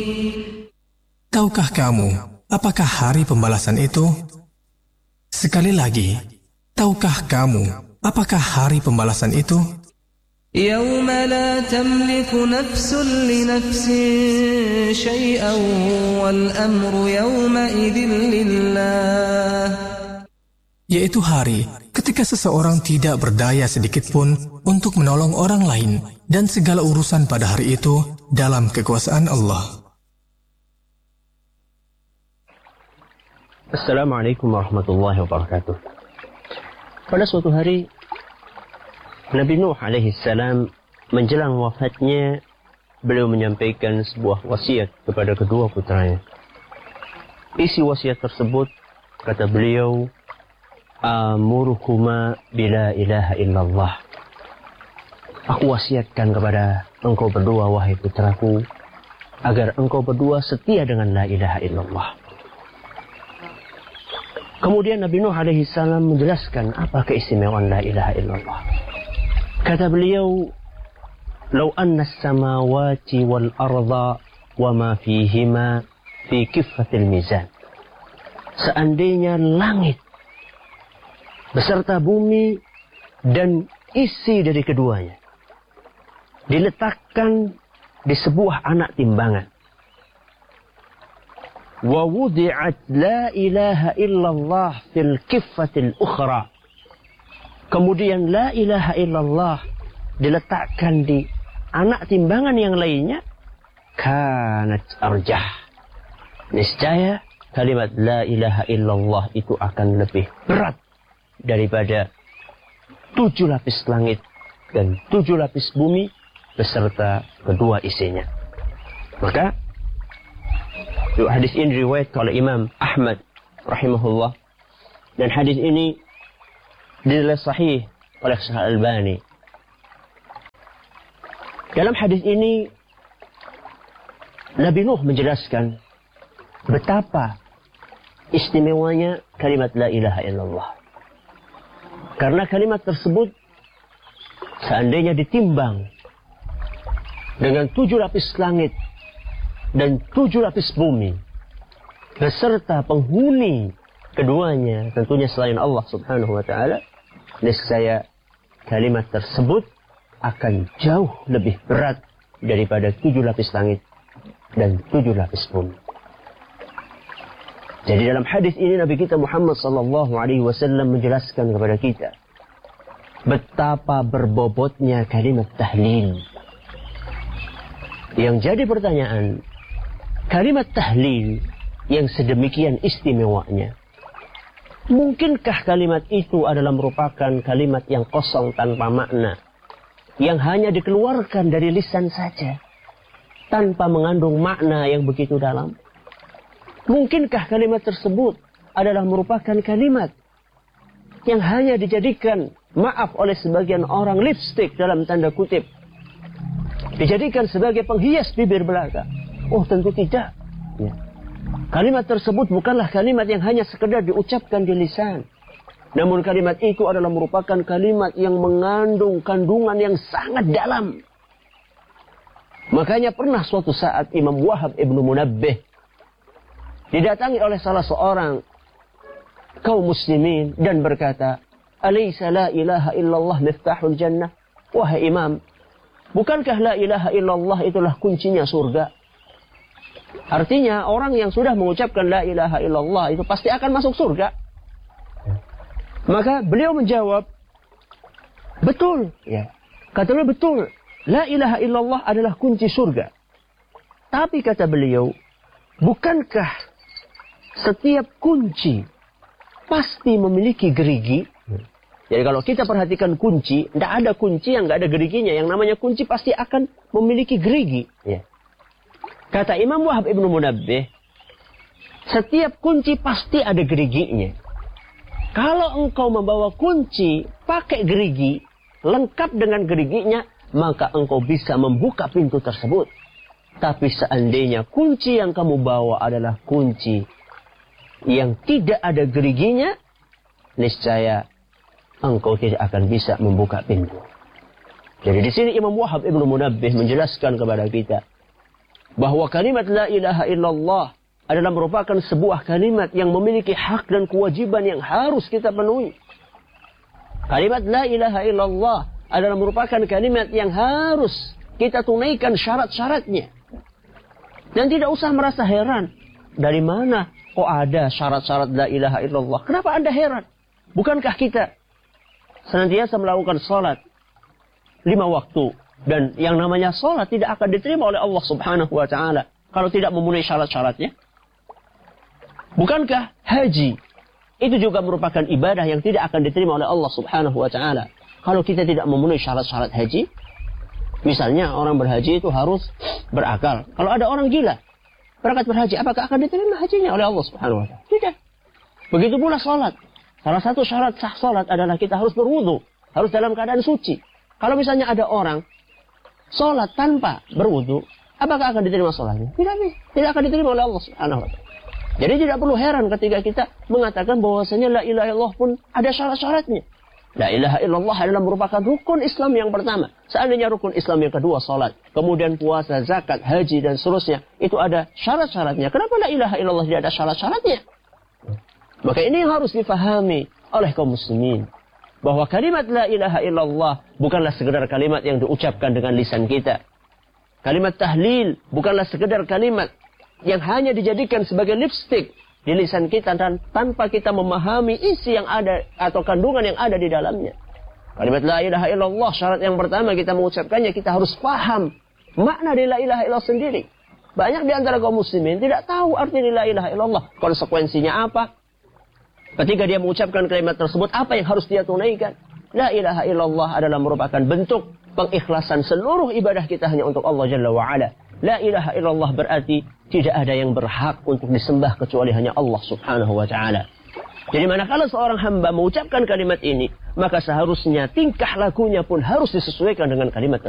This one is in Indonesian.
Tahukah kamu apakah hari pembalasan itu? Sekali lagi, tahukah kamu apakah hari pembalasan itu? يوم لا تملك نفس لنفس شيئا والأمر يومئذ لله. Yaitu hari ketika seseorang tidak berdaya sedikitpun untuk menolong orang lain dan segala urusan pada hari itu dalam kekuasaan Allah. Assalamualaikum warahmatullahi wabarakatuh. Pada suatu hari, Nabi Nuh alaihi salam menjelang wafatnya, beliau menyampaikan sebuah wasiat kepada kedua putranya. Isi wasiat tersebut, kata beliau, amuruhuma bila ilaha illallah. Aku wasiatkan kepada engkau berdua, wahai putraku, agar engkau berdua setia dengan la ilaha illallah. Kemudian Nabi Nuh alaihi salam menjelaskan apa keistimewaan la ilaha illallah. Kata beliau, "Lau anna as-samawati wal arda wa ma fihima fi kiffatil mizan." Seandainya langit beserta bumi dan isi dari keduanya diletakkan di sebuah anak timbangan. Wa wudi'at la ilaha illallah fil kiffatil ukhra. Kemudian la ilaha illallah diletakkan di anak timbangan yang lainnya, kanat arjah. Niscaya kalimat la ilaha illallah itu akan lebih berat daripada 7 lapis langit dan 7 lapis bumi beserta kedua isinya. Maka hadis ini riwayat oleh Imam Ahmad rahimahullah, dan hadis ini dinilai sahih oleh Syekh Al-Albani. Dalam hadis ini Nabi Nuh menjelaskan betapa istimewanya kalimat la ilaha illallah. Karena kalimat tersebut seandainya ditimbang dengan 7 lapis langit dan 7 lapis bumi beserta penghuni keduanya, tentunya selain Allah subhanahu wa ta'ala, niscaya kalimat tersebut akan jauh lebih berat daripada 7 lapis langit dan 7 lapis bumi. Jadi dalam hadis ini Nabi kita Muhammad sallallahu alaihi wasallam menjelaskan kepada kita betapa berbobotnya kalimat tahlil. Yang jadi pertanyaan, kalimat tahlil yang sedemikian istimewanya, mungkinkah kalimat itu adalah merupakan kalimat yang kosong tanpa makna, yang hanya dikeluarkan dari lisan saja, tanpa mengandung makna yang begitu dalam? Mungkinkah kalimat tersebut adalah merupakan kalimat yang hanya dijadikan, maaf oleh sebagian orang, lipstick dalam tanda kutip, dijadikan sebagai penghias bibir belaka? Oh, tentu tidak. Ya. Kalimat tersebut bukanlah kalimat yang hanya sekedar diucapkan di lisan. Namun kalimat itu adalah merupakan kalimat yang mengandung kandungan yang sangat dalam. Makanya pernah suatu saat Imam Wahab ibnu Munabbih didatangi oleh salah seorang kaum muslimin dan berkata, "Alaysa la ilaha illallah miftahul jannah?" Wahai imam, bukankah la ilaha illallah itulah kuncinya surga? Artinya orang yang sudah mengucapkan la ilaha illallah itu pasti akan masuk surga. Maka beliau menjawab, betul. Ya. Kata beliau, betul. La ilaha illallah adalah kunci surga. Tapi kata beliau, bukankah setiap kunci pasti memiliki gerigi? Jadi kalau kita perhatikan kunci, tidak ada kunci yang tidak ada geriginya. Yang namanya kunci pasti akan memiliki gerigi. Ya. Kata Imam Wahab ibnu Munabbih, setiap kunci pasti ada geriginya. Kalau engkau membawa kunci pakai gerigi, lengkap dengan geriginya, maka engkau bisa membuka pintu tersebut. Tapi seandainya kunci yang kamu bawa adalah kunci yang tidak ada geriginya, niscaya engkau tidak akan bisa membuka pintu. Jadi di sini Imam Wahab ibnu Munabbih menjelaskan kepada kita bahwa kalimat la ilaha illallah adalah merupakan sebuah kalimat yang memiliki hak dan kewajiban yang harus kita penuhi. Kalimat la ilaha illallah adalah merupakan kalimat yang harus kita tunaikan syarat-syaratnya. Dan tidak usah merasa heran. Dari mana kok ada syarat-syarat la ilaha illallah? Kenapa Anda heran? Bukankah kita senantiasa melakukan salat 5 waktu? Dan yang namanya salat tidak akan diterima oleh Allah Subhanahu wa ta'ala kalau tidak memenuhi syarat-syaratnya. Bukankah haji itu juga merupakan ibadah yang tidak akan diterima oleh Allah Subhanahu wa ta'ala kalau kita tidak memenuhi syarat-syarat haji? Misalnya orang berhaji itu harus berakal. Kalau ada orang gila berangkat berhaji, apakah akan diterima hajinya oleh Allah Subhanahu wa ta'ala? Tidak. Begitu pula salat. Salah satu syarat sah salat adalah kita harus berwudu, harus dalam keadaan suci. Kalau misalnya ada orang salat tanpa berwudu, apakah akan diterima salatnya? Tidak akan diterima oleh Allah Subhanahu wa ta'ala. Jadi tidak perlu heran ketika kita mengatakan bahwasanya la ilaha illallah pun ada syarat-syaratnya. La ilaha illallah adalah merupakan rukun Islam yang pertama. Seandainya rukun Islam yang kedua salat, kemudian puasa, zakat, haji dan seterusnya, itu ada syarat-syaratnya. Kenapa la ilaha illallah tidak ada syarat-syaratnya? Maka ini yang harus difahami oleh kaum muslimin, bahwa kalimat la ilaha illallah bukanlah sekedar kalimat yang diucapkan dengan lisan kita. Kalimat tahlil bukanlah sekedar kalimat yang hanya dijadikan sebagai lipstick di lisan kita dan tanpa kita memahami isi yang ada atau kandungan yang ada di dalamnya. Kalimat la ilaha illallah, syarat yang pertama kita mengucapkannya, kita harus paham makna dari la ilaha illallah sendiri. Banyak di antara kaum muslimin tidak tahu arti la ilaha illallah, konsekuensinya apa. Ketika dia mengucapkan kalimat tersebut, apa yang harus dia tunaikan? La ilaha illallah adalah merupakan bentuk pengikhlasan seluruh ibadah kita hanya untuk Allah Jalla wa'ala. La ilaha illallah berarti tidak ada yang berhak untuk disembah kecuali hanya Allah Subhanahu wa ta'ala. Jadi manakala seorang hamba mengucapkan kalimat ini, maka seharusnya tingkah lakunya pun harus disesuaikan dengan kalimat